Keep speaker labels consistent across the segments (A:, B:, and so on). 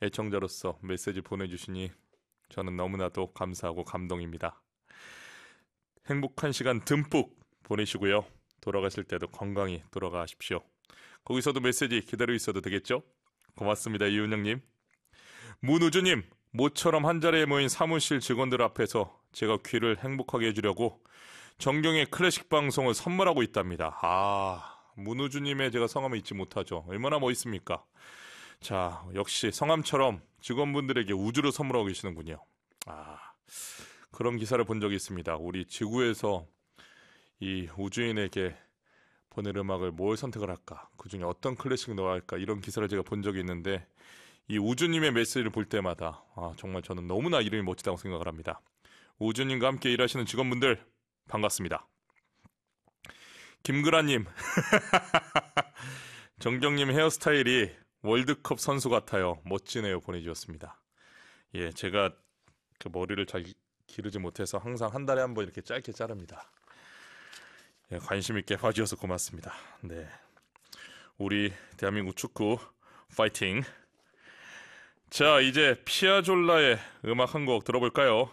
A: 애청자로서 메시지 보내주시니 저는 너무나도 감사하고 감동입니다. 행복한 시간 듬뿍 보내시고요. 돌아가실 때도 건강히 돌아가십시오. 거기서도 메시지 기다리고 있어도 되겠죠? 고맙습니다. 이윤영님. 문우주님, 모처럼 한자리에 모인 사무실 직원들 앞에서 제가 귀를 행복하게 해주려고 정경의 클래식 방송을 선물하고 있답니다. 문우주님의 제가 성함을 잊지 못하죠. 얼마나 멋있습니까? 자, 역시 성함처럼 직원분들에게 우주를 선물하고 계시는군요. 그런 기사를 본 적이 있습니다. 우리 지구에서 이 우주인에게 보낼 음악을 뭘 선택을 할까? 그 중에 어떤 클래식 넣어야 할까? 이런 기사를 제가 본 적이 있는데 이 우주님의 메시지를 볼 때마다 정말 저는 너무나 이름이 멋지다고 생각을 합니다. 우주님과 함께 일하시는 직원분들 반갑습니다. 김그라님 정경님 헤어스타일이 월드컵 선수 같아요. 멋지네요. 보내주셨습니다. 예, 제가 그 머리를 잘 기르지 못해서 항상 한 달에 한 번 이렇게 짧게 자릅니다. 예, 관심 있게 봐주셔서 고맙습니다. 네, 우리 대한민국 축구 파이팅. 자, 이제 피아졸라의 음악 한 곡 들어볼까요?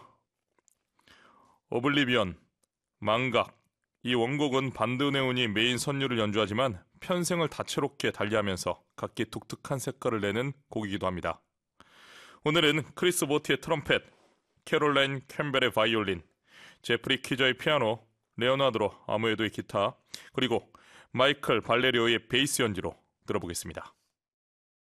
A: 오블리비언, 망각. 이 원곡은 반드네온이 메인 선율을 연주하지만 편생을 다채롭게 달리하면서 각기 독특한 색깔을 내는 곡이기도 합니다. 오늘은 크리스 보티의 트럼펫, 캐롤라인 캠벨의 바이올린, 제프리 키저의 피아노, 레오나르도 아무에도의 기타, 그리고 마이클 발레리오의 베이스 연주로 들어보겠습니다.